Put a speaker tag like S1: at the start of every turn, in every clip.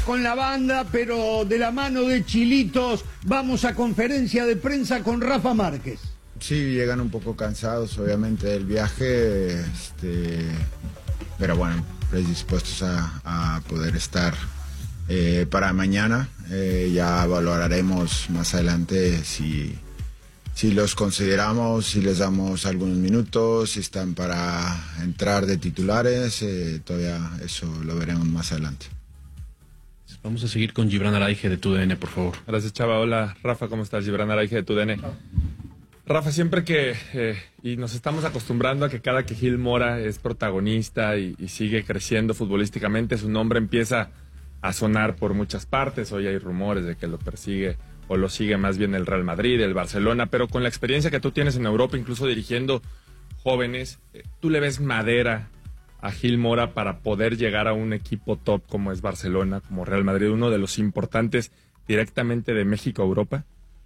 S1: Con la banda, pero de la mano de Chilitos, vamos a conferencia de prensa con Rafa Márquez.
S2: Sí, llegan un poco cansados, obviamente, del viaje, pero bueno, predispuestos a poder estar para mañana. Ya valoraremos más adelante si los consideramos, si les damos algunos minutos, si están para entrar de titulares, todavía eso lo veremos más adelante.
S3: Vamos a seguir con Gibran Araige de TUDN, por favor.
S4: Gracias, Chava. Hola, Rafa, ¿cómo estás? Gibran Araige de TUDN. Rafa, siempre que, y nos estamos acostumbrando a que cada que Gil Mora es protagonista y sigue creciendo futbolísticamente, su nombre empieza a sonar por muchas partes. Hoy hay rumores de que lo persigue o lo sigue más bien el Real Madrid, el Barcelona, pero con la experiencia que tú tienes en Europa, incluso dirigiendo jóvenes, ¿tú le ves madera a Gil Mora para poder llegar a un equipo top como es Barcelona, como Real Madrid, uno de los importantes directamente de México a Europa?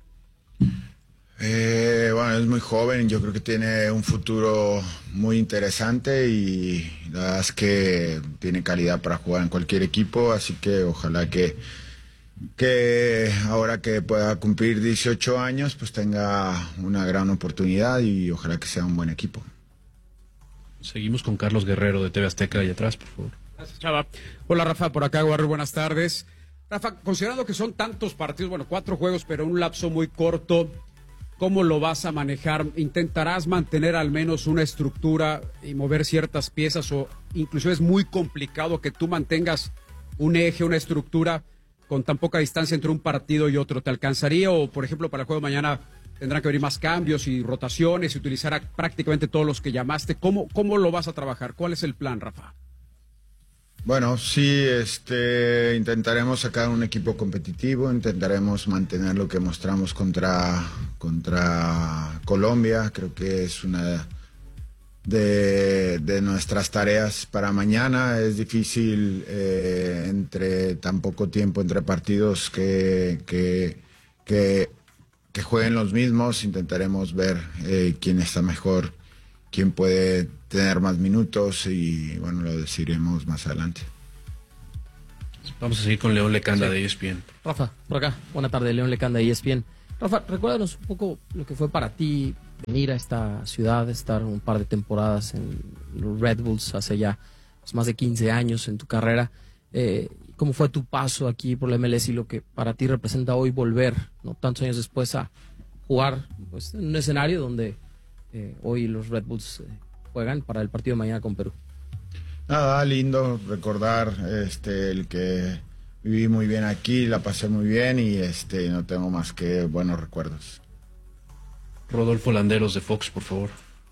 S2: Bueno, es muy joven, yo creo que tiene un futuro muy interesante y la verdad es que tiene calidad para jugar en cualquier equipo, así que ojalá que ahora que pueda cumplir 18 años, pues tenga una gran oportunidad y ojalá que sea un buen equipo.
S3: Seguimos con Carlos Guerrero de TV Azteca, ahí atrás, por favor.
S5: Gracias, Chava. Hola, Rafa, por acá, Guarro, buenas tardes. Rafa, considerando que son tantos partidos, bueno, 4 juegos, pero un lapso muy corto, ¿cómo lo vas a manejar? ¿Intentarás mantener al menos una estructura y mover ciertas piezas o incluso es muy complicado que tú mantengas un eje, una estructura con tan poca distancia entre un partido y otro? ¿Te alcanzaría o, por ejemplo, para el juego de mañana tendrán que venir más cambios y rotaciones y utilizar a prácticamente todos los que llamaste? ¿Cómo lo vas a trabajar? ¿Cuál es el plan, Rafa?
S2: Bueno, sí, intentaremos sacar un equipo competitivo, intentaremos mantener lo que mostramos contra Colombia. Creo que es una de nuestras tareas para mañana. Es difícil entre tan poco tiempo entre partidos que jueguen los mismos. Intentaremos ver quién está mejor, quién puede tener más minutos y bueno, lo decidiremos más adelante.
S3: Vamos a seguir con León Lecanda de ESPN.
S6: Rafa, por acá, buena tarde, León Lecanda de ESPN. Rafa, recuérdanos un poco lo que fue para ti venir a esta ciudad, estar un par de temporadas en los Red Bulls hace ya más de 15 años en tu carrera. ¿Cómo fue tu paso aquí por la MLS y lo que para ti representa hoy volver, no tantos años después, a jugar pues, en un escenario donde hoy los Red Bulls juegan para el partido de mañana con Perú?
S2: Nada, lindo recordar el que viví muy bien aquí, la pasé muy bien y no tengo más que buenos recuerdos.
S3: Rodolfo Landeros de Fox, por favor.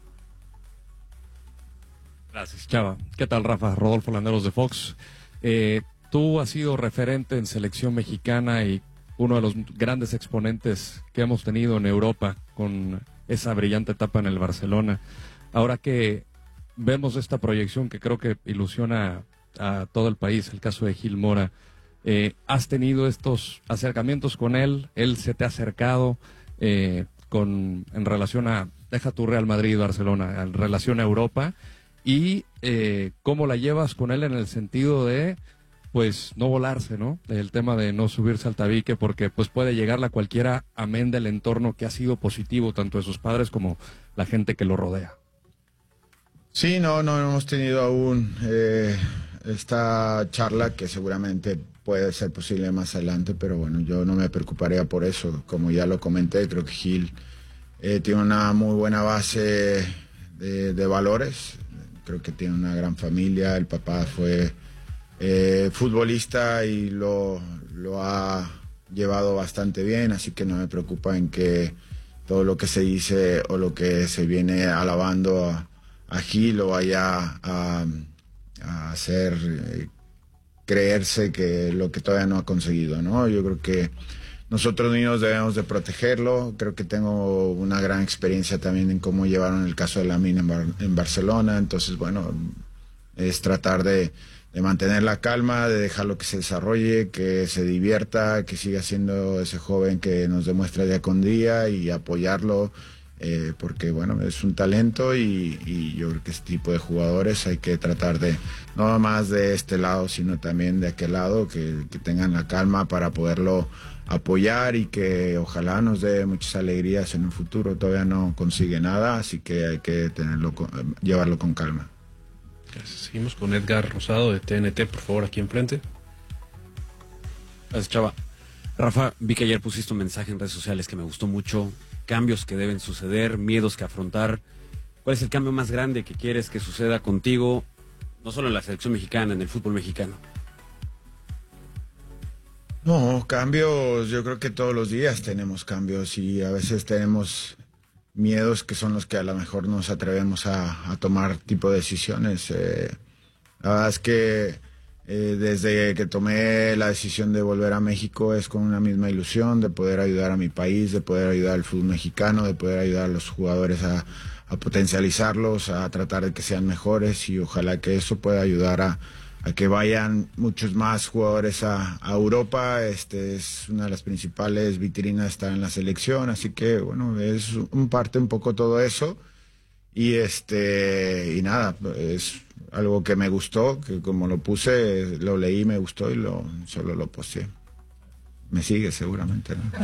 S7: Gracias, Chava. ¿Qué tal, Rafa? Rodolfo Landeros de Fox. Tú has sido referente en selección mexicana y uno de los grandes exponentes que hemos tenido en Europa con esa brillante etapa en el Barcelona. Ahora que vemos esta proyección que creo que ilusiona a todo el país, el caso de Gil Mora, ¿has tenido estos acercamientos con él? ¿Él se te ha acercado en relación a, deja tu Real Madrid, Barcelona, en relación a Europa? Y ¿cómo la llevas con él en el sentido de pues no volarse, ¿no? El tema de no subirse al tabique porque pues puede llegarle a cualquiera, amén del entorno que ha sido positivo tanto de sus padres como la gente que lo rodea.
S2: Sí, no hemos tenido aún esta charla que seguramente puede ser posible más adelante, pero bueno, yo no me preocuparía por eso. Como ya lo comenté, creo que Gil tiene una muy buena base de valores. Creo que tiene una gran familia, el papá fue futbolista y lo ha llevado bastante bien, así que no me preocupa en que todo lo que se dice o lo que se viene alabando a Gil lo vaya a hacer creerse que lo que todavía no ha conseguido, ¿no? Yo creo que nosotros niños debemos de protegerlo. Creo que tengo una gran experiencia también en cómo llevaron el caso de Lamine en Barcelona. Entonces, bueno, es tratar de mantener la calma, de dejarlo que se desarrolle, que se divierta, que siga siendo ese joven que nos demuestra día con día y apoyarlo porque bueno, es un talento y yo creo que este tipo de jugadores hay que tratar de, no más de este lado, sino también de aquel lado, que tengan la calma para poderlo apoyar y que ojalá nos dé muchas alegrías en un futuro. Todavía no consigue nada, así que hay que llevarlo con calma.
S3: Seguimos con Edgar Rosado de TNT, por favor, aquí enfrente.
S8: Gracias, Chava. Rafa, vi que ayer pusiste un mensaje en redes sociales que me gustó mucho. Cambios que deben suceder, miedos que afrontar. ¿Cuál es el cambio más grande que quieres que suceda contigo, no solo en la selección mexicana, en el fútbol mexicano?
S2: No, cambios, yo creo que todos los días tenemos cambios y a veces tenemos miedos que son los que a lo mejor nos atrevemos a tomar tipo de decisiones. La verdad es que desde que tomé la decisión de volver a México es con una misma ilusión de poder ayudar a mi país, de poder ayudar al fútbol mexicano, de poder ayudar a los jugadores a potencializarlos, a tratar de que sean mejores y ojalá que eso pueda ayudar a que vayan muchos más jugadores a Europa. Es una de las principales vitrinas estar en la selección, así que bueno, es un poco todo eso y nada, es algo que me gustó, que como lo puse, lo leí, me gustó y solo lo posteé. Me sigue seguramente, ¿no?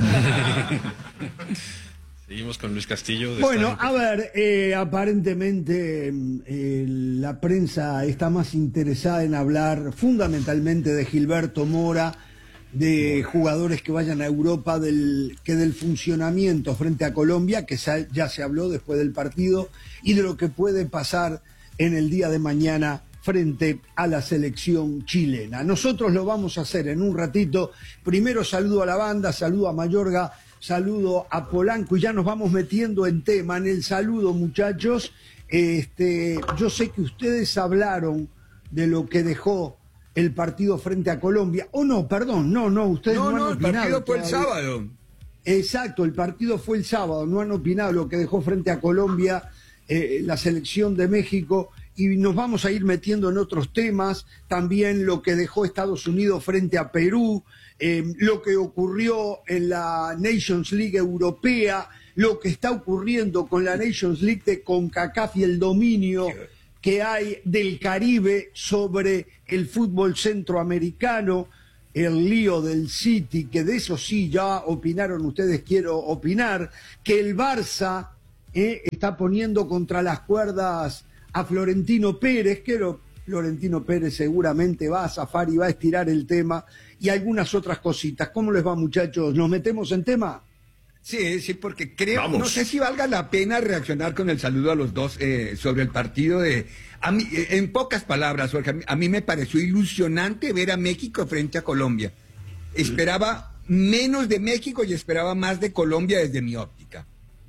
S3: Seguimos con Luis Castillo.
S1: Bueno, a ver, aparentemente la prensa está más interesada en hablar fundamentalmente de Gilberto Mora, de jugadores que vayan a Europa, que del funcionamiento frente a Colombia, que ya se habló después del partido, y de lo que puede pasar en el día de mañana frente a la selección chilena. Nosotros lo vamos a hacer en un ratito. Primero saludo a la banda, saludo a Mayorga, saludo a Polanco y ya nos vamos metiendo en tema. En el saludo, muchachos, yo sé que ustedes hablaron de lo que dejó el partido frente a Colombia. Perdón, ustedes no han opinado.
S9: El partido fue el sábado.
S1: Exacto, el partido fue el sábado, no han opinado lo que dejó frente a Colombia la selección de México, y nos vamos a ir metiendo en otros temas, también lo que dejó Estados Unidos frente a Perú, lo que ocurrió en la Nations League europea, lo que está ocurriendo con la Nations League de CONCACAF y el dominio que hay del Caribe sobre el fútbol centroamericano, el lío del City, que de eso sí ya opinaron ustedes, quiero opinar, que el Barça está poniendo contra las cuerdas a Florentino Pérez, que Florentino Pérez seguramente va a zafar y va a estirar el tema, y algunas otras cositas. ¿Cómo les va, muchachos? ¿Nos metemos en tema?
S9: Sí, porque creo, no sé si valga la pena reaccionar con el saludo a los dos sobre el partido a mí, en pocas palabras, Jorge, a mí me pareció ilusionante ver a México frente a Colombia. Esperaba menos de México y esperaba más de Colombia desde mi óptica.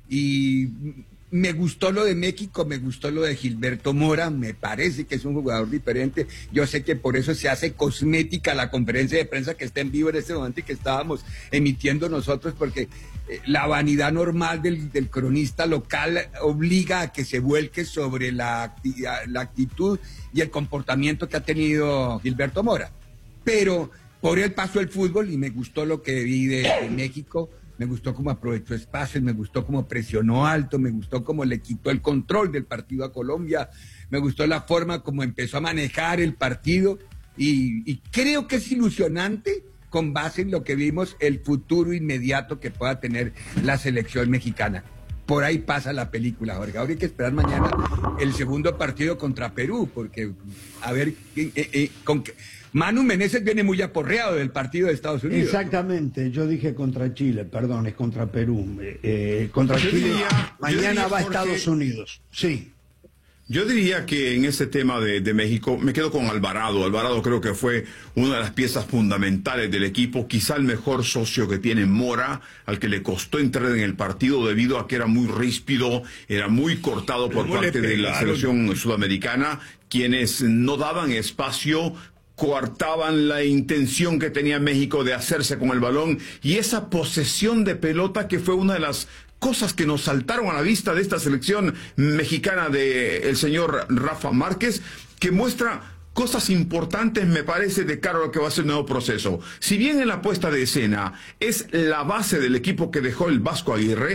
S9: Y me gustó lo de México, me gustó lo de Gilberto Mora, me parece que es un jugador diferente. Yo sé que por eso se hace cosmética la conferencia de prensa que está en vivo en este momento y que estábamos emitiendo nosotros, porque la vanidad normal del cronista local obliga a que se vuelque sobre la actitud y el comportamiento que ha tenido Gilberto Mora. Pero por él pasó el fútbol y me gustó lo que vi de México. Me gustó cómo aprovechó espacios, me gustó cómo presionó alto, me gustó cómo le quitó el control del partido a Colombia, me gustó la forma como empezó a manejar el partido y creo que es ilusionante con base en lo que vimos el futuro inmediato que pueda tener la selección mexicana. Por ahí pasa la película, Jorge. Ahora hay que esperar mañana el segundo partido contra Perú, porque a ver con qué... Manu Meneses viene muy aporreado del partido de Estados Unidos.
S1: Exactamente, yo dije contra Chile, perdón, es contra Perú. Contra Chile, mañana va a Estados Unidos. Sí.
S10: Yo diría que en ese tema de México me quedo con Alvarado. Alvarado creo que fue una de las piezas fundamentales del equipo, quizá el mejor socio que tiene Mora, al que le costó entrar en el partido debido a que era muy ríspido, era muy cortado por parte de la selección sudamericana, quienes no daban espacio, coartaban la intención que tenía México de hacerse con el balón y esa posesión de pelota que fue una de las cosas que nos saltaron a la vista de esta selección mexicana del señor Rafa Márquez, que muestra cosas importantes, me parece, de cara a lo que va a ser el nuevo proceso. Si bien en la puesta de escena es la base del equipo que dejó el Vasco Aguirre,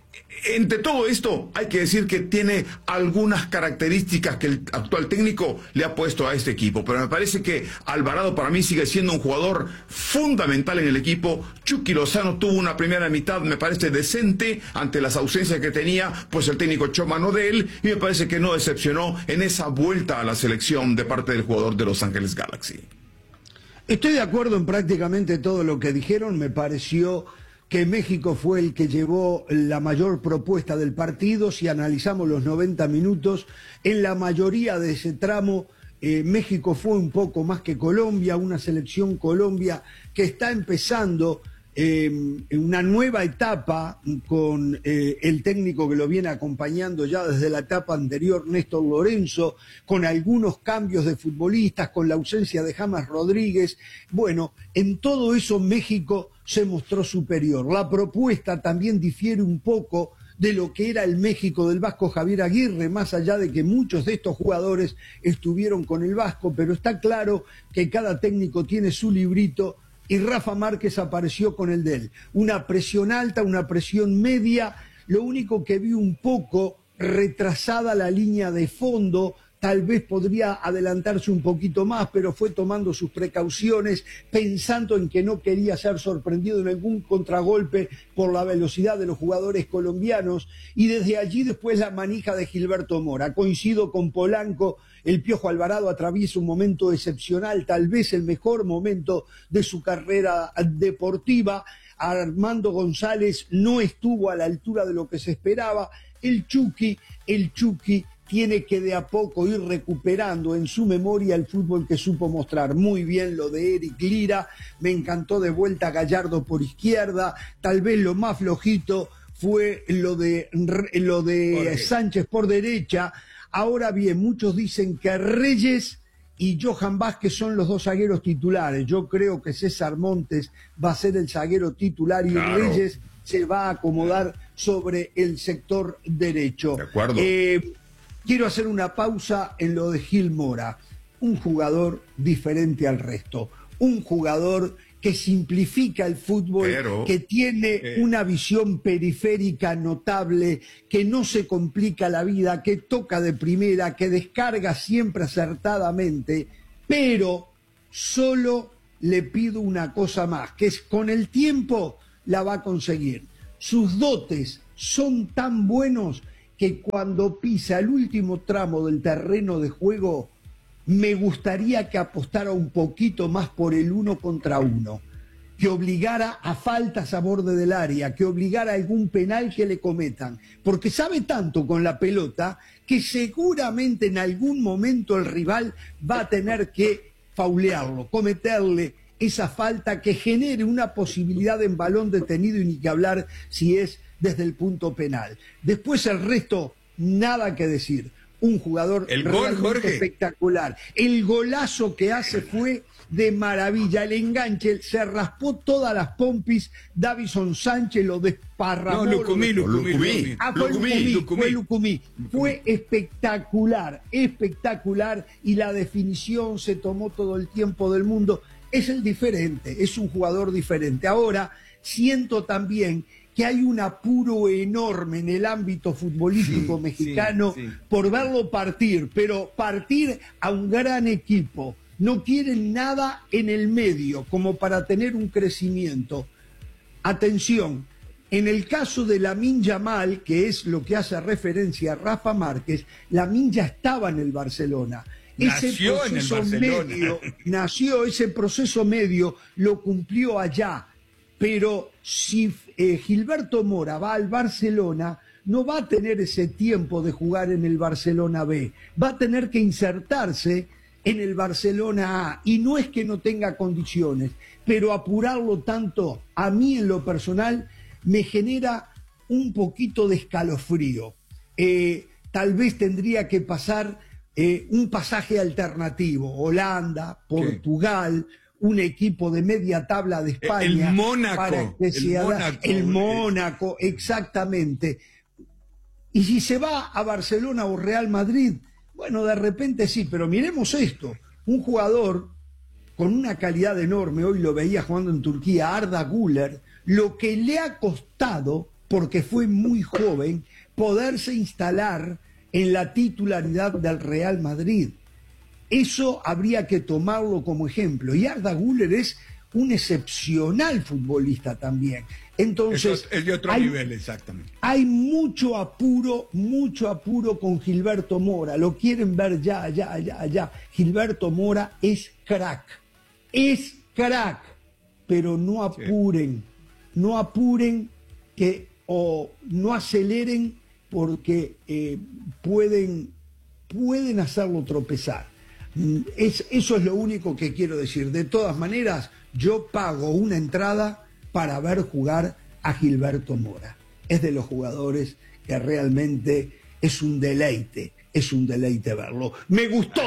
S10: Entre todo esto, hay que decir que tiene algunas características que el actual técnico le ha puesto a este equipo, pero me parece que Alvarado para mí sigue siendo un jugador fundamental en el equipo. Chucky Lozano tuvo una primera mitad, me parece, decente ante las ausencias que tenía, pues el técnico echó mano de él, y me parece que no decepcionó en esa vuelta a la selección de parte del jugador de Los Ángeles Galaxy.
S1: Estoy de acuerdo en prácticamente todo lo que dijeron. Me pareció que México fue el que llevó la mayor propuesta del partido. Si analizamos los 90 minutos, en la mayoría de ese tramo, México fue un poco más que Colombia, una selección Colombia que está empezando una nueva etapa con el técnico que lo viene acompañando ya desde la etapa anterior, Néstor Lorenzo, con algunos cambios de futbolistas, con la ausencia de James Rodríguez. Bueno, en todo eso México se mostró superior. La propuesta también difiere un poco de lo que era el México del Vasco Javier Aguirre, más allá de que muchos de estos jugadores estuvieron con el Vasco, pero está claro que cada técnico tiene su librito, y Rafa Márquez apareció con el de él. Una presión alta, una presión media, lo único que vi un poco retrasada la línea de fondo, tal vez podría adelantarse un poquito más, pero fue tomando sus precauciones, pensando en que no quería ser sorprendido en algún contragolpe por la velocidad de los jugadores colombianos, y desde allí después la manija de Gilberto Mora. Coincido con Polanco, el Piojo Alvarado atraviesa un momento excepcional, tal vez el mejor momento de su carrera deportiva. Armando González no estuvo a la altura de lo que se esperaba. El Chucky tiene que de a poco ir recuperando en su memoria el fútbol que supo mostrar. Muy bien lo de Eric Lira, me encantó de vuelta Gallardo por izquierda, tal vez lo más flojito fue lo de Sánchez por derecha. Ahora bien, muchos dicen que Reyes y Johan Vázquez son los dos zagueros titulares. Yo creo que César Montes va a ser el zaguero titular y Reyes se va a acomodar sobre el sector derecho.
S10: De acuerdo.
S1: Quiero hacer una pausa en lo de Gil Mora. Un jugador diferente al resto. Un jugador que simplifica el fútbol, que tiene una visión periférica notable, que no se complica la vida, que toca de primera, que descarga siempre acertadamente, pero solo le pido una cosa más, que es con el tiempo la va a conseguir. Sus dotes son tan buenos que cuando pisa el último tramo del terreno de juego, me gustaría que apostara un poquito más por el 1 contra 1, que obligara a faltas a borde del área, que obligara a algún penal que le cometan, porque sabe tanto con la pelota que seguramente en algún momento el rival va a tener que faulearlo, cometerle esa falta que genere una posibilidad en balón detenido, y ni que hablar si es desde el punto penal. Después el resto, nada que decir. Un jugador realmente espectacular. El golazo que hace fue de maravilla. El enganche, se raspó todas las pompis. Davison Sánchez lo desparramó.
S9: No, Lucumí.
S1: Fue Lucumí. Fue espectacular, espectacular. Y la definición se tomó todo el tiempo del mundo. Es el diferente, es un jugador diferente. Ahora, siento también que hay un apuro enorme en el ámbito futbolístico mexicano por verlo partir, pero partir a un gran equipo. No quieren nada en el medio como para tener un crecimiento. Atención, en el caso de Lamine Yamal, que es lo que hace referencia a Rafa Márquez, Lamine ya estaba en el Barcelona.
S9: Nació en el Barcelona.
S1: Ese proceso medio lo cumplió allá. Pero si Gilberto Mora va al Barcelona, no va a tener ese tiempo de jugar en el Barcelona B. Va a tener que insertarse en el Barcelona A. Y no es que no tenga condiciones, pero apurarlo tanto, a mí en lo personal, me genera un poquito de escalofrío. Tal vez tendría que pasar un pasaje alternativo. Holanda, Portugal, un equipo de media tabla de España.
S9: El Mónaco.
S1: El Mónaco, exactamente. Y si se va a Barcelona o Real Madrid, bueno, de repente sí, pero miremos esto. Un jugador con una calidad enorme, hoy lo veía jugando en Turquía, Arda Güler, lo que le ha costado porque fue muy joven, poderse instalar en la titularidad del Real Madrid. Eso habría que tomarlo como ejemplo. Y Arda Güler es un excepcional futbolista también. Entonces,
S9: es de otro nivel, exactamente.
S1: Hay mucho apuro con Gilberto Mora. Lo quieren ver ya. Gilberto Mora es crack, pero no apuren, o no aceleren porque pueden hacerlo tropezar. Eso es lo único que quiero decir. De todas maneras, yo pago una entrada para ver jugar a Gilberto Mora. Es de los jugadores que realmente es un deleite verlo. Me gustó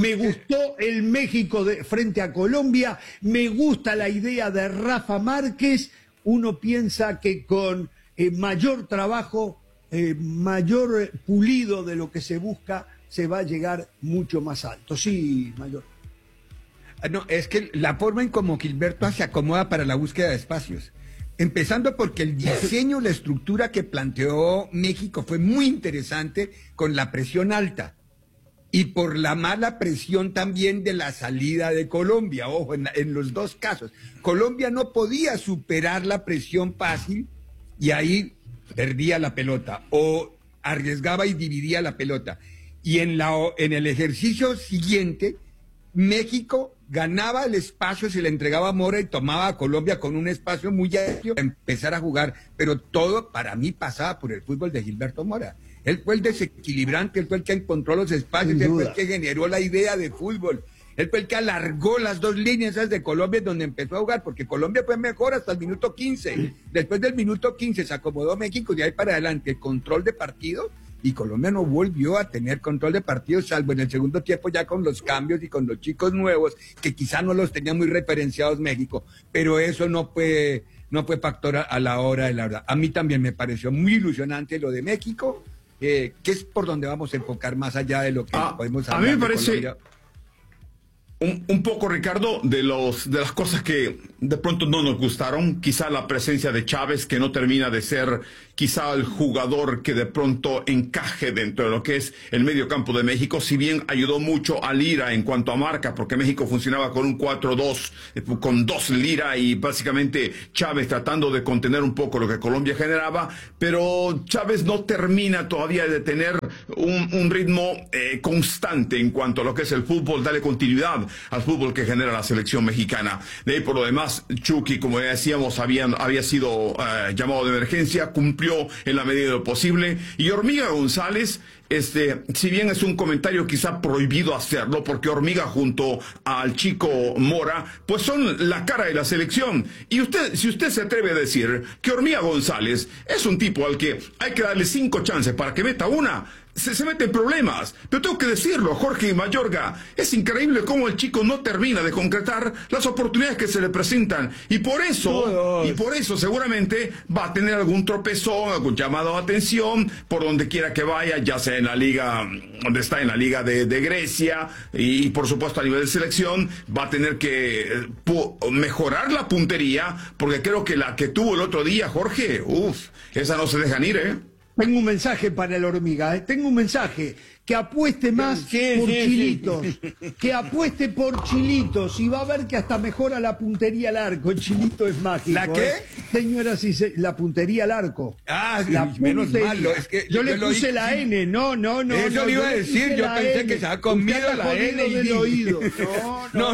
S1: el México frente a Colombia, me gusta la idea de Rafa Márquez. Uno piensa que con mayor trabajo, mayor pulido de lo que se busca, se va a llegar mucho más alto. Sí, Mayor.
S9: No, es que la forma en cómo Gilberto se acomoda para la búsqueda de espacios. Empezando porque el diseño, la estructura que planteó México fue muy interesante con la presión alta. Y por la mala presión también de la salida de Colombia. Ojo, en los dos casos. Colombia no podía superar la presión fácil y ahí perdía la pelota o arriesgaba y dividía la pelota. Y en el ejercicio siguiente, México ganaba el espacio, se le entregaba a Mora y tomaba a Colombia con un espacio muy amplio para empezar a jugar. Pero todo para mí pasaba por el fútbol de Gilberto Mora. Él fue el desequilibrante, él fue el que encontró los espacios, él fue el que generó la idea de fútbol. Él fue el que alargó las dos líneas esas de Colombia donde empezó a jugar, porque Colombia fue mejor hasta el minuto 15. Después del minuto 15 se acomodó México y de ahí para adelante el control de partido. Y Colombia no volvió a tener control de partido, salvo en el segundo tiempo ya con los cambios y con los chicos nuevos, que quizá no los tenía muy referenciados México, pero eso no fue factor a la hora de la verdad. A mí también me pareció muy ilusionante lo de México, que es por donde vamos a enfocar más allá de lo que podemos hablar.
S10: A mí me parece un poco, Ricardo, de las cosas que de pronto no nos gustaron, quizá la presencia de Chávez, que no termina de ser quizá el jugador que de pronto encaje dentro de lo que es el medio campo de México, si bien ayudó mucho a Lira en cuanto a marca, porque México funcionaba con un 4-2, con 2 Lira y básicamente Chávez tratando de contener un poco lo que Colombia generaba, pero Chávez no termina todavía de tener un ritmo constante en cuanto a lo que es el fútbol, darle continuidad al fútbol que genera la selección mexicana. De ahí por lo demás, Chucky, como ya decíamos, había sido llamado de emergencia, cumplió en la medida de lo posible, y Hormiga González, si bien es un comentario quizá prohibido hacerlo, porque Hormiga junto al chico Mora, pues son la cara de la selección, y si usted se atreve a decir que Hormiga González es un tipo al que hay que darle 5 chances para que meta una, se mete en problemas. Pero tengo que decirlo, Jorge Mayorga, es increíble cómo el chico no termina de concretar las oportunidades que se le presentan, y por eso seguramente va a tener algún tropezón, algún llamado de atención por donde quiera que vaya, ya sea en la liga, donde está en la liga de Grecia, y por supuesto a nivel de selección va a tener que mejorar la puntería, porque creo que la que tuvo el otro día, Jorge, esa no se dejan ir,
S1: Tengo un mensaje para el Hormiga, tengo un mensaje, que apueste más por Chilitos, que apueste por Chilitos, y va a ver que hasta mejora la puntería al arco. El Chilito es mágico.
S9: ¿La qué?
S1: Señoras y señores, la puntería al arco.
S9: Menos mal, es que
S1: yo le puse la N, no.
S9: Eso le iba a decir, yo pensé que se ha comido la N
S1: del oído.
S9: No.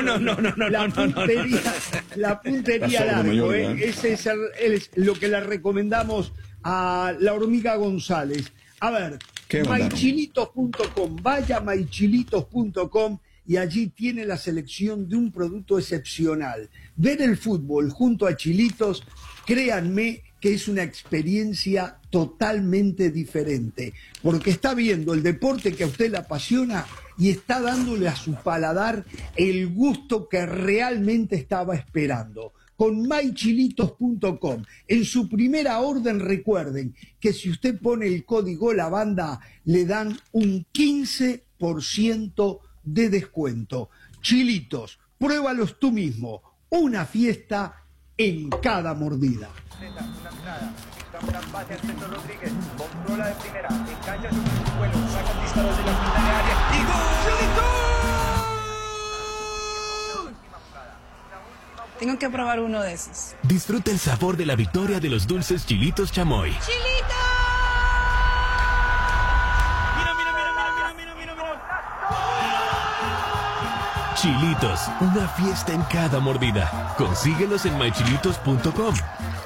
S1: La puntería al arco, ese es lo que le recomendamos a la Hormiga González. A ver, mychilitos.com, vaya a mychilitos.com y allí tiene la selección de un producto excepcional. Ver el fútbol junto a Chilitos, créanme que es una experiencia totalmente diferente, porque está viendo el deporte que a usted le apasiona y está dándole a su paladar el gusto que realmente estaba esperando. Con mychilitos.com. En su primera orden, recuerden que si usted pone el código LAVANDA, le dan un 15% de descuento. Chilitos, pruébalos tú mismo. Una fiesta en cada mordida.
S11: un gran pase al centro Rodríguez. Controla de primera. Engancha su vuelo. Saca el disparo desde la mitad de área. ¡Y gol!
S12: Tengo que probar uno de esos.
S13: Disfruta el sabor de la victoria de los dulces Chilitos Chamoy.
S12: ¡Chilitos!
S13: Chilitos, una fiesta en cada mordida. Consíguelos en mychilitos.com.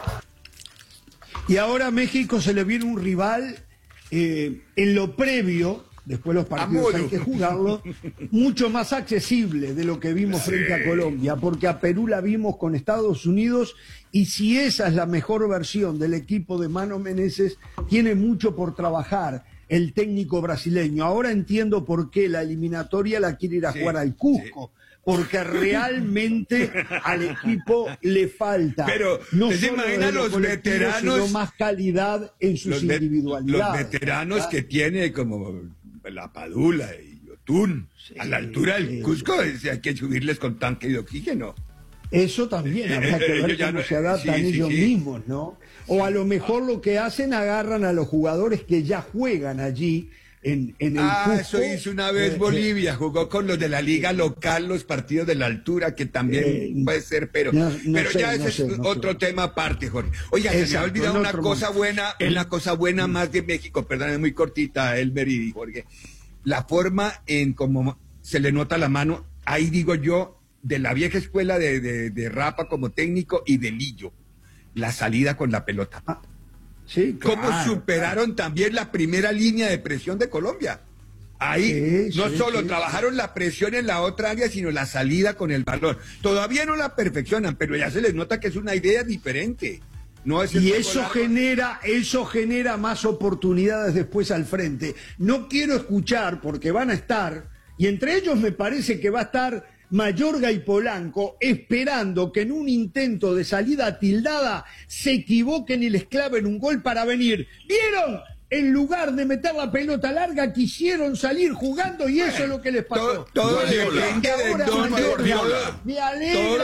S1: Y ahora a México se le viene un rival en lo previo, después los partidos hay que jugarlo, mucho más accesible de lo que vimos frente a Colombia, porque a Perú la vimos con Estados Unidos, y si esa es la mejor versión del equipo de Mano Menezes, tiene mucho por trabajar el técnico brasileño. Ahora entiendo por qué la eliminatoria la quiere ir a jugar al Cusco, porque realmente al equipo le falta.
S9: Pero
S1: no
S9: se
S1: solo
S9: imagina los veteranos,
S1: sino más calidad en sus individualidades.
S9: Los veteranos que tiene como la Padula y Yotun, a la altura del Cusco, hay que subirles con tanque de oxígeno.
S1: Eso también, habrá que ver cómo se adaptan ellos mismos, ¿no? O a lo mejor lo que hacen, agarran a los jugadores que ya juegan allí en el Cusco.
S9: Eso hizo una vez Bolivia, jugó con los de la liga local, los partidos de la altura, que también puede ser, pero ya ese es otro tema aparte, Jorge. Oiga, se me ha olvidado una cosa buena más de México, perdón, es muy cortita, Elmer y Jorge. La forma en cómo se le nota la mano, ahí digo yo, de la vieja escuela de Rafa como técnico y de Lillo, la salida con la pelota.
S1: Sí, claro,
S9: cómo superaron también la primera línea de presión de Colombia. Ahí no solo trabajaron la presión en la otra área, sino la salida con el balón. Todavía no la perfeccionan, pero ya se les nota que es una idea diferente. No es
S1: y eso genera más oportunidades después al frente. No quiero escuchar, porque van a estar, y entre ellos me parece que va a estar Mayorga y Polanco, esperando que en un intento de salida tildada se equivoquen y les claven un gol para venir. ¿Vieron? En lugar de meter la pelota larga, quisieron salir jugando, y eso es lo que les pasó.
S9: Todo depende de Don Guardiola.
S1: Me alegra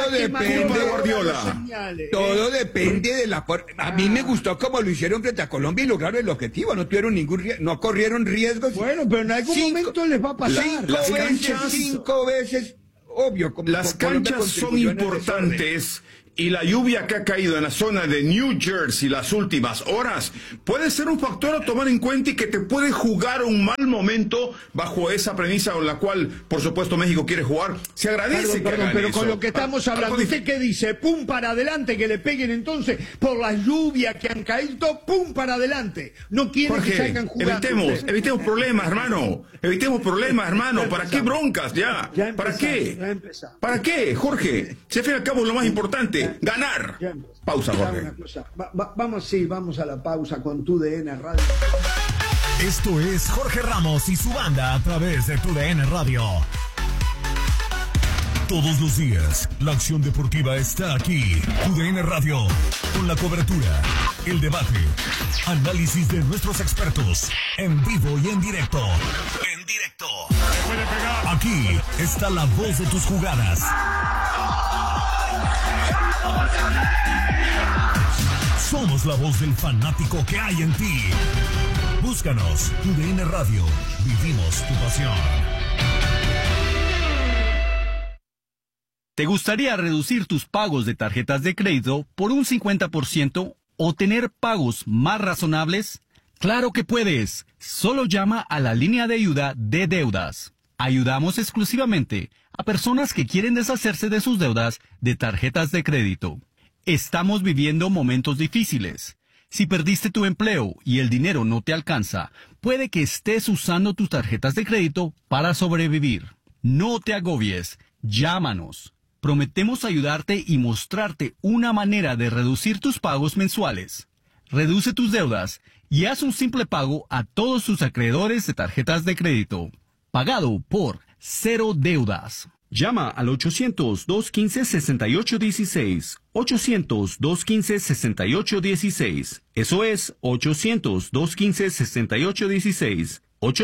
S9: Todo depende de la forma. A mí me gustó como lo hicieron frente a Colombia y lograron el objetivo. No tuvieron no corrieron riesgos.
S1: Bueno, pero en algún momento les va a pasar.
S9: Cinco veces. Obvio,
S10: las canchas son importantes, y la lluvia que ha caído en la zona de New Jersey las últimas horas puede ser un factor a tomar en cuenta y que te puede jugar un mal momento bajo esa premisa con la cual, por supuesto, México quiere jugar. Se agradece
S1: pero con lo que estamos hablando, ¿usted qué dice? Pum para adelante, que le peguen entonces por las lluvias que han caído, pum para adelante. No quieren que salgan jugando.
S10: Evitemos problemas, hermano. ¿Para qué broncas ya? ¿Para qué? ¿Para qué, Jorge? Si al fin y al cabo es lo más importante. Ganar. Pausa, Jorge.
S1: Vamos a la pausa con TUDN Radio.
S14: Esto es Jorge Ramos y su banda a través de TUDN Radio. Todos los días, la acción deportiva está aquí. TUDN Radio, con la cobertura, el debate, análisis de nuestros expertos, en vivo y en directo. Aquí está la voz de tus jugadas. Somos la voz del fanático que hay en ti. Búscanos, TUDN Radio. Vivimos tu pasión.
S15: ¿Te gustaría reducir tus pagos de tarjetas de crédito por un 50% o tener pagos más razonables? ¡Claro que puedes! Solo llama a la línea de ayuda de deudas. Ayudamos exclusivamente a personas que quieren deshacerse de sus deudas de tarjetas de crédito. Estamos viviendo momentos difíciles. Si perdiste tu empleo y el dinero no te alcanza, puede que estés usando tus tarjetas de crédito para sobrevivir. No te agobies. Llámanos. Prometemos ayudarte y mostrarte una manera de reducir tus pagos mensuales. Reduce tus deudas y haz un simple pago a todos tus acreedores de tarjetas de crédito. Pagado por Cero Deudas. Llama al 800-215-6816. 800-215-6816. Eso es 800-215-6816.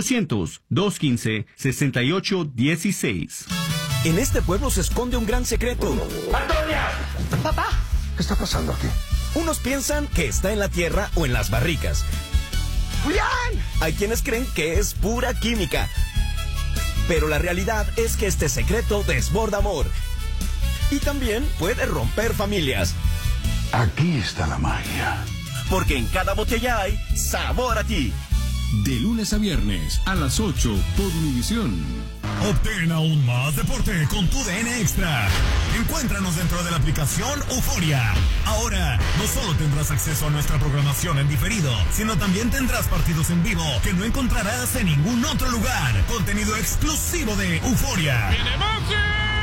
S15: 800-215-6816.
S13: En este pueblo se esconde un gran secreto.
S16: ¡Antonia!
S17: Papá.
S16: ¿Qué está pasando aquí? Unos piensan que está en la tierra o en las barricas. ¡Julián! Hay quienes creen que es pura química. Pero la realidad es que este secreto desborda amor. Y también puede romper familias.
S17: Aquí está la magia.
S16: Porque en cada botella hay sabor a ti.
S13: De lunes a viernes a las 8 por Univisión.
S14: Obtén aún más deporte con tu DN Extra. Encuéntranos dentro de la aplicación Euforia. Ahora, no solo tendrás acceso a nuestra programación en diferido, sino también tendrás partidos en vivo que no encontrarás en ningún otro lugar. Contenido exclusivo de Euforia.
S18: ¡Viene Maxi!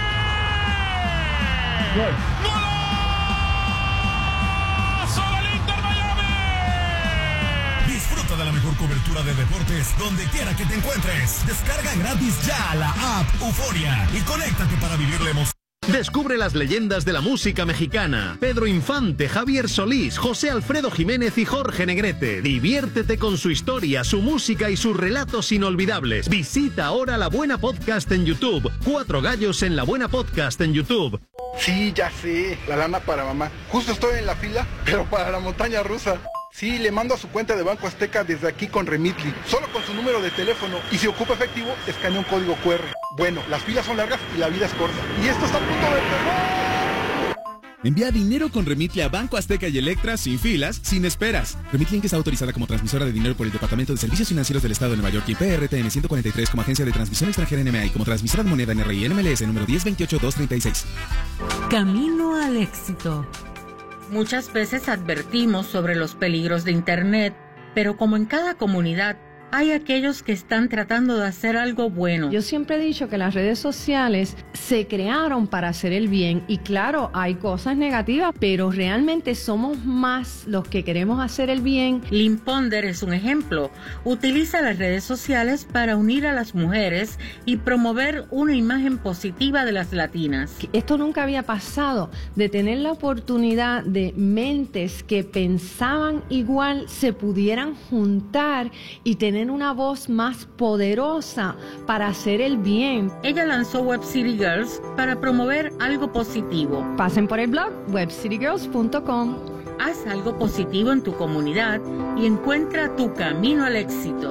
S14: Disfruta de la mejor cobertura de deportes donde quiera que te encuentres. Descarga gratis ya la app Euforia y conéctate para vivir la emoción.
S19: Descubre las leyendas de la música mexicana. Pedro Infante, Javier Solís, José Alfredo Jiménez y Jorge Negrete. Diviértete con su historia, su música y sus relatos inolvidables. Visita ahora La Buena Podcast en YouTube. 4 gallos en La Buena Podcast en YouTube.
S20: Sí, ya sé, la lana para mamá. Justo estoy en la fila, pero para la montaña rusa. Sí, le mando a su cuenta de Banco Azteca desde aquí con Remitly, solo con su número de teléfono, y si ocupa efectivo, escanea un código QR. Bueno, las filas son largas y la vida es corta. Y esto está a punto de terminar.
S21: Envía dinero con Remitly a Banco Azteca y Electra sin filas, sin esperas. Remitly está autorizada como transmisora de dinero por el Departamento de Servicios Financieros del Estado de Nueva York y PRTN 143 como agencia de transmisión extranjera NMA y como transmisora de moneda NRI NMLS número 1028236.
S22: Camino al éxito. Muchas veces advertimos sobre los peligros de Internet, pero como en cada comunidad, hay aquellos que están tratando de hacer algo bueno.
S23: Yo siempre he dicho que las redes sociales se crearon para hacer el bien y claro, hay cosas negativas, pero realmente somos más los que queremos hacer el bien.
S22: Lynn Ponder es un ejemplo. Utiliza las redes sociales para unir a las mujeres y promover una imagen positiva de las latinas.
S23: Esto nunca había pasado, de tener la oportunidad de mentes que pensaban igual se pudieran juntar y tener una voz más poderosa para hacer el bien.
S22: Ella lanzó Web City Girls para promover algo positivo.
S23: Pasen por el blog webcitygirls.com.
S22: Haz algo positivo en tu comunidad y encuentra tu camino al éxito.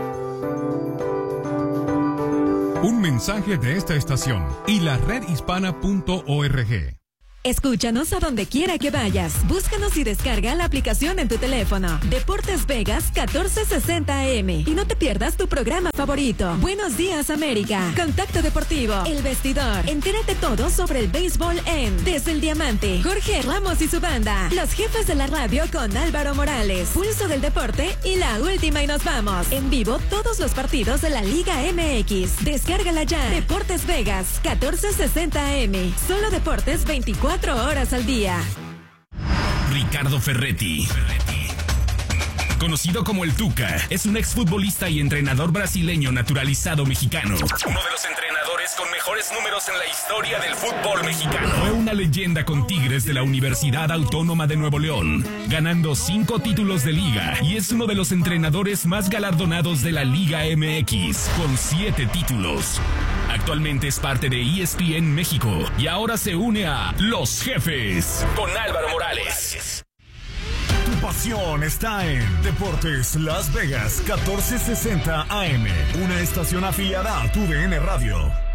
S24: Un mensaje de esta estación y la redhispana.org.
S25: Escúchanos a donde quiera que vayas. Búscanos y descarga la aplicación en tu teléfono. Deportes Vegas 1460 AM. Y no te pierdas tu programa favorito. Buenos Días América. Contacto Deportivo. El Vestidor. Entérate todo sobre el béisbol en Desde el Diamante. Jorge Ramos y su banda. Los Jefes de la Radio con Álvaro Morales. Pulso del Deporte y La Última y Nos Vamos. En vivo todos los partidos de la Liga MX. Descárgala ya. Deportes Vegas 1460 AM. Solo deportes 24 horas al día.
S14: Ricardo Ferretti. Conocido como el Tuca, es un exfutbolista y entrenador brasileño naturalizado mexicano. Uno de los entrenadores con mejores números en la historia del fútbol mexicano. Fue una leyenda con Tigres de la Universidad Autónoma de Nuevo León, ganando 5 títulos de liga y es uno de los entrenadores más galardonados de la Liga MX, con 7 títulos. Actualmente es parte de ESPN México y ahora se une a Los Jefes con Álvaro Morales. Tu pasión está en Deportes Las Vegas 1460 AM, una estación afiliada a tu DN Radio.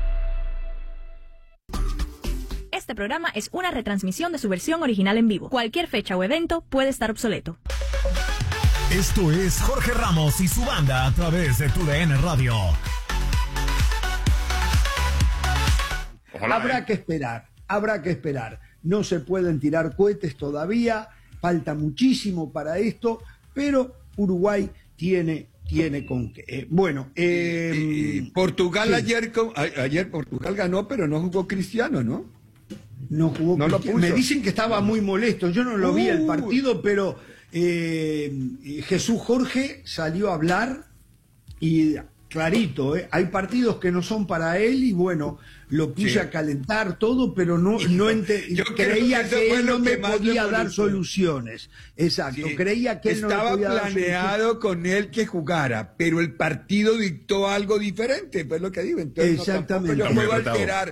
S26: Este programa es una retransmisión de su versión original en vivo. Cualquier fecha o evento puede estar obsoleto.
S14: Esto es Jorge Ramos y su banda a través de tu DN Radio.
S1: Ojalá, habrá que esperar. No se pueden tirar cohetes todavía, falta muchísimo para esto, pero Uruguay tiene con qué.
S9: Portugal
S1: sí.
S9: ayer Portugal ganó, pero no jugó Cristiano, ¿no?
S1: No jugó
S9: no
S1: Cristiano. Me dicen que estaba muy molesto, yo no lo vi el partido, pero Jesús Jorge salió a hablar y clarito, hay partidos que no son para él y bueno, lo puse a calentar todo, pero yo creía que él no me podía dar soluciones. Exacto, creía que él no me podía dar soluciones.
S9: Estaba planeado con él que jugara, pero el partido dictó algo diferente, pues lo que digo. Entonces
S1: exactamente.
S9: yo puedo alterar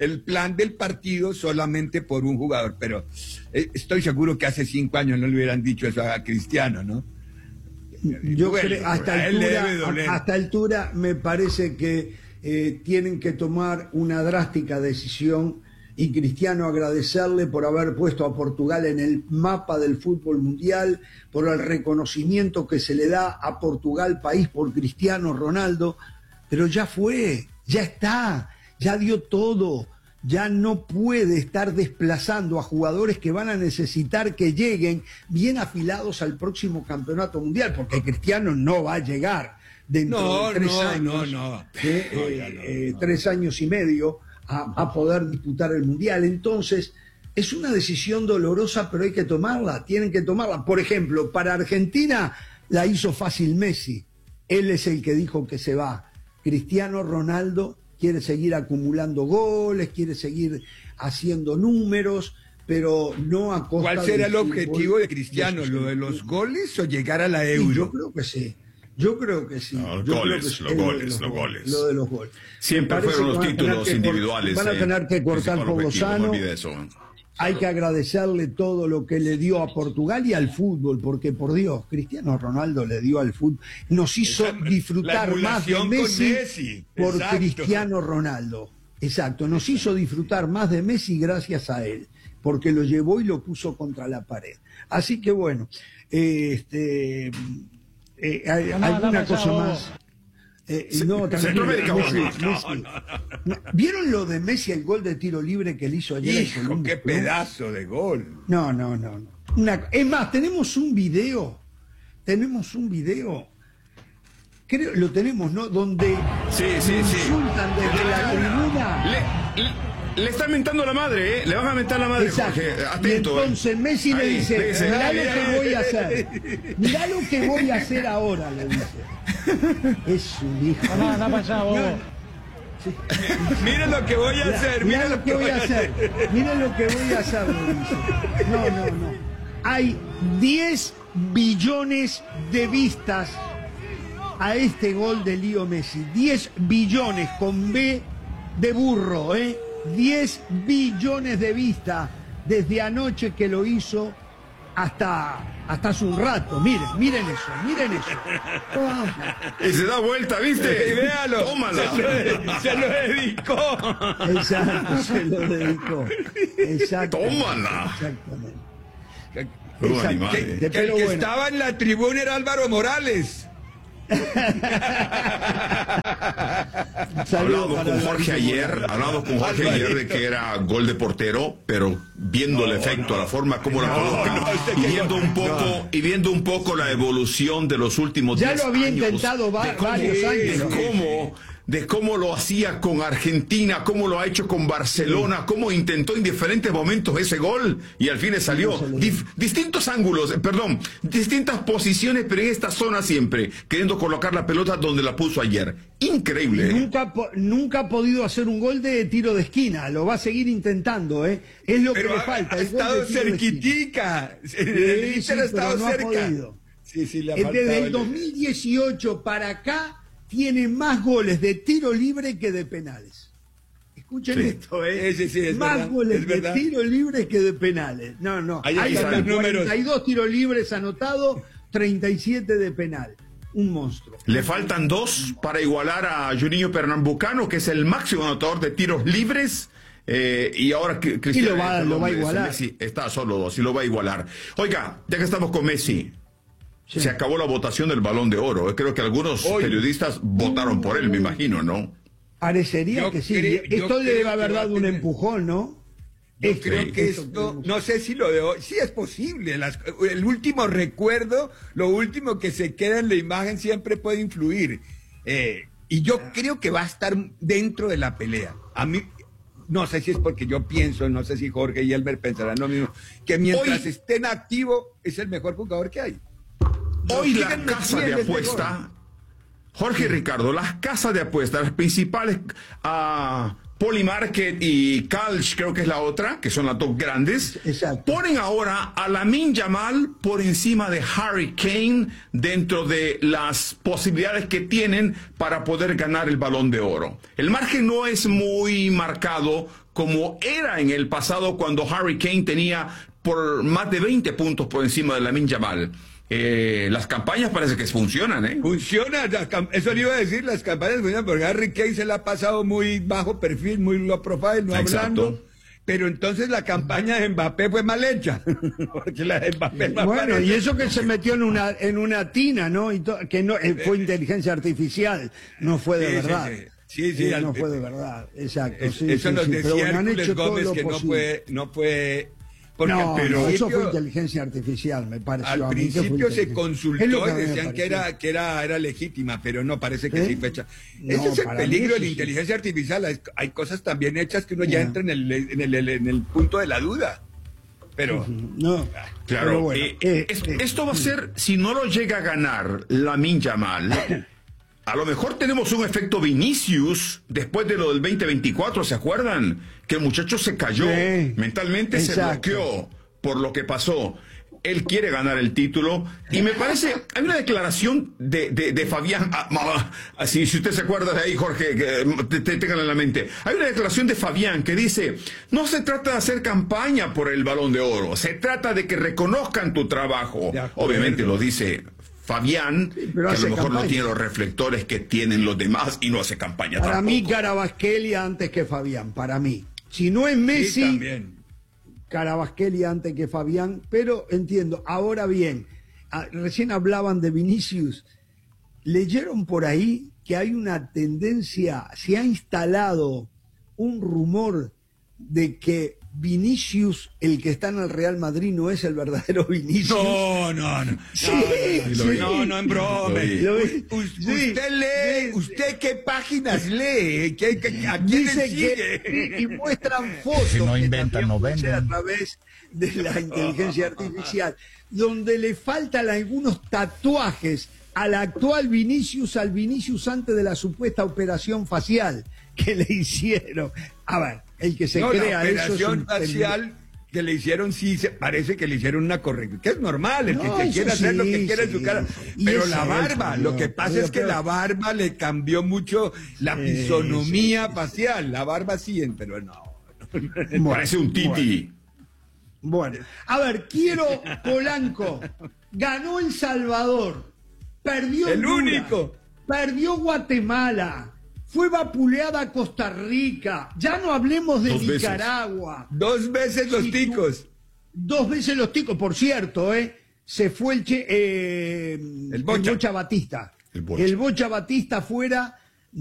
S9: el plan del partido solamente por un jugador, pero estoy seguro que hace 5 años no le hubieran dicho eso a Cristiano, ¿no?
S1: Yo creo, hasta altura me parece que tienen que tomar una drástica decisión, y Cristiano agradecerle por haber puesto a Portugal en el mapa del fútbol mundial, por el reconocimiento que se le da a Portugal país por Cristiano Ronaldo, pero ya fue, ya está, ya dio todo, ya no puede estar desplazando a jugadores que van a necesitar que lleguen bien afilados al próximo campeonato mundial, porque Cristiano no va a llegar dentro de 3 años, 3 años y medio, a poder disputar el mundial. Entonces es una decisión dolorosa, pero hay que tomarla, tienen que tomarla. Por ejemplo, para Argentina la hizo fácil Messi, él es el que dijo que se va. Cristiano Ronaldo quiere seguir acumulando goles, quiere seguir haciendo números, pero no a costa.
S9: ¿Cuál será el objetivo de Cristiano? ¿Lo de los goles o llegar a la Euro?
S1: Sí, yo creo que sí. Yo creo que sí.
S10: No, los goles.
S1: Lo de los goles.
S10: Siempre fueron los títulos individuales.
S1: Van a tener que cortar por Lozano. Hay que agradecerle todo lo que le dio a Portugal y al fútbol, porque por Dios, Cristiano Ronaldo le dio al fútbol. Nos hizo disfrutar más de Messi por Cristiano Ronaldo. Exacto, nos hizo disfrutar más de Messi gracias a él, porque lo llevó y lo puso contra la pared. Así que bueno, alguna cosa más. No,
S10: Centroamérica.
S1: No. ¿Vieron lo de Messi, el gol de tiro libre que le hizo ayer?
S9: ¡Hijo, qué pedazo de gol!
S1: No. Es más, tenemos un video. Creo lo tenemos, ¿no? Donde insultan desde la tribuna.
S10: Le están mentando la madre, Le van a mentar la madre, Jorge. Atento.
S1: Y entonces Messi le dice, mirá lo que voy a hacer. Mirá lo que voy a hacer ahora, le dice. Es un hijo.
S4: No pasa vos.
S9: Miren lo que voy a hacer.
S1: Miren lo que voy a hacer. Miren lo que voy a hacer, le dice. No. Hay 10 billones de vistas a este gol de Leo Messi. 10 billones con B de burro, 10 billones de vistas desde anoche que lo hizo hasta hace un rato. Miren eso.
S10: Y se da vuelta, ¿viste?
S9: Véalo.
S10: Tómala.
S9: Se lo dedicó.
S1: Exacto, se lo dedicó. Exacto.
S10: Tómala.
S1: Exactamente.
S9: Que el que estaba en la tribuna era Álvaro Morales.
S10: Hablamos con Jorge ayer de que era gol de portero, pero viendo el efecto, la forma como la colocan, y viendo un poco la evolución de los últimos 10 años.
S1: Ya lo había intentado varios años.
S10: De cómo lo hacía con Argentina, cómo lo ha hecho con Barcelona, cómo intentó en diferentes momentos ese gol y al fin le salió. Distintos ángulos, distintas posiciones, pero en esta zona siempre, queriendo colocar la pelota donde la puso ayer. Increíble.
S1: Nunca ha podido hacer un gol de tiro de esquina, lo va a seguir intentando, Es lo que le falta.
S9: Ha estado cerquitica. Ha estado cerca.
S1: Desde el 2018 para acá tiene más goles de tiro libre que de penales. Escuchen esto,
S9: es
S1: más
S9: verdad,
S1: goles de tiro libre que de penales. No. Hay 42 tiros libres anotados, 37 de penal. Un monstruo.
S10: Le faltan 2 para igualar a Juninho Pernambucano, que es el máximo anotador de tiros libres. Y ahora Cristiano
S1: lo va a igualar.
S10: Messi está solo 2 y lo va a igualar. Oiga, ya que estamos con Messi, se acabó la votación del Balón de Oro. Creo que algunos periodistas votaron por él, me imagino, ¿no?
S1: Parecería que sí. Esto le debe haber dado un empujón, ¿no?
S9: Creo que esto, no sé si lo de hoy, sí es posible. El último recuerdo, lo último que se queda en la imagen siempre puede influir. Y yo creo que va a estar dentro de la pelea. A mí, no sé si es porque yo pienso, no sé si Jorge y Elber pensarán lo mismo, que mientras esté en activo es el mejor jugador que hay.
S10: Hoy la casa de apuesta, Jorge y Ricardo, las casas de apuestas, las principales, Polymarket y Calch, creo que es la otra, que son las dos grandes, ponen ahora a Lamine Yamal por encima de Harry Kane dentro de las posibilidades que tienen para poder ganar el Balón de Oro. El margen no es muy marcado como era en el pasado cuando Harry Kane tenía por más de 20 puntos por encima de Lamine Yamal. Las campañas parece que funcionan, ¿eh?
S9: Funciona, eso le iba a decir, las campañas funcionan, porque Harry Kane se la ha pasado muy bajo perfil, muy low profile, no hablando. Pero entonces la campaña de Mbappé fue mal hecha. Porque la de Mbappé
S1: bueno, y eso que se metió en una tina, ¿no? Que no fue inteligencia artificial, no fue de verdad.
S9: Sí,
S1: no fue de verdad, exacto.
S9: Eso nos decía Hércules Gómez, que no fue
S1: pero eso fue inteligencia artificial, me pareció.
S9: Al principio se consultó y decían que era legítima, pero no, parece que sí fue hecha. Ese es el peligro de la inteligencia artificial. Hay cosas también hechas que uno ya entra en el punto de la duda. Pero
S10: no, claro, pero bueno, esto va a ser, si no lo llega a ganar Lamine Yamal, a lo mejor tenemos un efecto Vinicius después de lo del 2024, ¿se acuerdan? Que el muchacho se cayó, mentalmente se bloqueó por lo que pasó. Él quiere ganar el título y me parece, hay una declaración de Fabián, así si usted se acuerda de ahí, Jorge, que ténganla en la mente. Hay una declaración de Fabián que dice, no se trata de hacer campaña por el Balón de Oro, se trata de que reconozcan tu trabajo. Obviamente lo dice Fabián, que a lo mejor no tiene los reflectores que tienen los demás y no hace campaña
S1: para
S10: tampoco.
S1: Mí Carabasquelia antes que Fabián, para mí. Si no es Messi, Carabasquelia antes que Fabián, pero entiendo. Ahora bien, recién hablaban de Vinicius. ¿Leyeron por ahí que hay una tendencia, se ha instalado un rumor de que Vinicius, el que está en el Real Madrid, no es el verdadero Vinicius?
S9: No, en broma. Usted lee, ¿usted qué páginas lee? ¿A quién le sigue?
S1: Y muestran fotos
S4: si no inventan, no venden.
S1: A través de la inteligencia artificial, donde le faltan algunos tatuajes al actual Vinicius, al Vinicius antes de la supuesta operación facial que le hicieron. A ver, el que se crea
S9: la operación facial que le hicieron, parece que le hicieron una corrección, que es normal, el que se quiere hacer lo que quiera en su cara, pero la barba, lo que pasa es que la barba le cambió mucho la fisonomía facial, la barba sí, pero no.
S10: Parece un titi.
S1: Bueno, a ver, quiero Polanco, ganó El Salvador, perdió
S9: el único,
S1: perdió Guatemala, fue vapuleada Costa Rica, ya no hablemos de Nicaragua.
S9: 2 veces los ticos.
S1: 2 veces los ticos, por cierto, se fue el Bocha Batista. El Bocha Batista fuera,